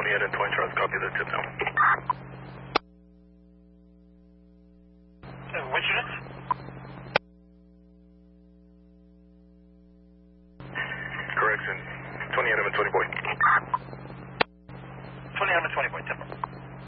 28 and 20 Charles, copy the tip now. Which unit? Correction, 28 and 20 boy. 20 and 20 point, tempo.